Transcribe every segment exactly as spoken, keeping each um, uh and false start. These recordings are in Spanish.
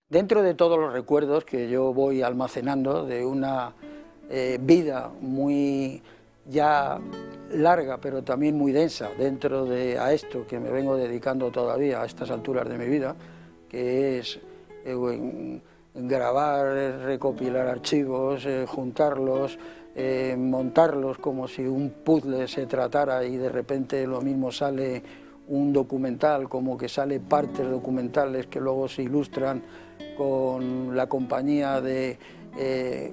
Dentro de todos los recuerdos que yo voy almacenando de una eh, vida muy ya larga, pero también muy densa, dentro de a esto que me vengo dedicando todavía a estas alturas de mi vida, que es eh, en, en grabar, recopilar archivos, eh, juntarlos, eh, montarlos como si un puzzle se tratara y de repente lo mismo sale un documental, como que sale partes documentales que luego se ilustran con la compañía de eh,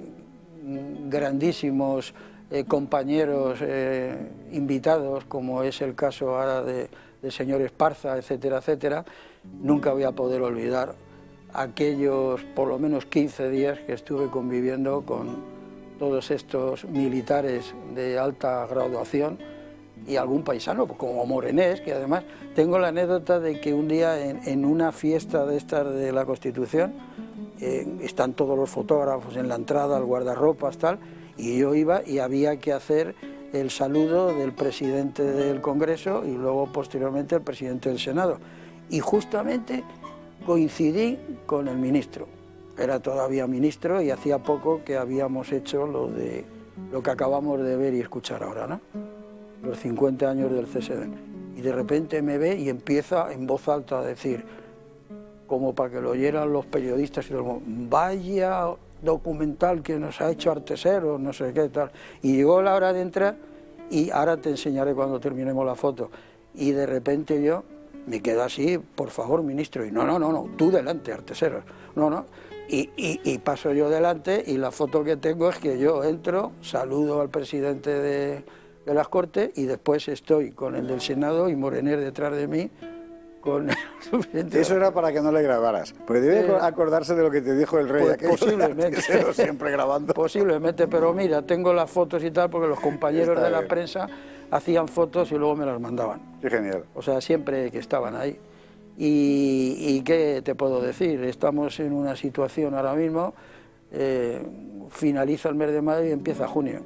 grandísimos eh, compañeros eh, invitados, como es el caso ahora de, del señor Esparza, etcétera, etcétera. Nunca voy a poder olvidar aquellos por lo menos quince días que estuve conviviendo con todos estos militares de alta graduación y algún paisano, como Morenés, que además tengo la anécdota de que un día en, en una fiesta de estas de la Constitución, eh, están todos los fotógrafos en la entrada, el guardarropas, tal, y yo iba y había que hacer el saludo del presidente del Congreso y luego posteriormente el presidente del Senado. Y justamente coincidí con el ministro, era todavía ministro y hacía poco que habíamos hecho lo, de, lo que acabamos de ver y escuchar ahora, ¿no? Los cincuenta años del C S D. Y de repente me ve y empieza en voz alta a decir, como para que lo oyeran los periodistas, y todo, vaya documental que nos ha hecho Artesero, no sé qué tal. Y llegó la hora de entrar y ahora te enseñaré cuando terminemos la foto. Y de repente yo me quedo así, por favor, ministro, y no, no, no, no, tú delante, Artesero, no, no. Y, y, y paso yo delante y la foto que tengo es que yo entro, saludo al presidente de... de las Cortes y después estoy con el del Senado y Morenés detrás de mí con el suficiente... Eso era para que no le grabaras, porque debe eh, acordarse de lo que te dijo el rey. Pues posiblemente, siempre grabando. Posiblemente, pero mira, tengo las fotos y tal porque los compañeros Está de la bien. prensa hacían fotos y luego me las mandaban. Qué genial. O sea, siempre que estaban ahí. Y, y ¿qué te puedo decir? Estamos en una situación ahora mismo, eh, finaliza el mes de mayo y empieza junio.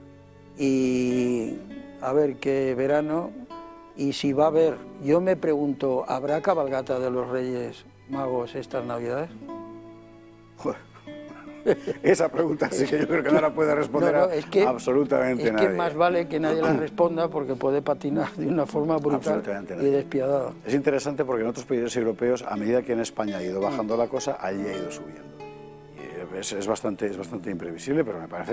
Y a ver qué verano, y si va a haber, yo me pregunto, ¿habrá cabalgata de los Reyes Magos estas Navidades? Esa pregunta sí que yo creo que no la puede responder no, no, es que, absolutamente es nadie. Es que más vale que nadie la responda porque puede patinar de una forma brutal y despiadada. Es interesante porque en otros países europeos, a medida que en España ha ido bajando la cosa, allí ha ido subiendo. Y es, es, bastante, es bastante imprevisible, pero me parece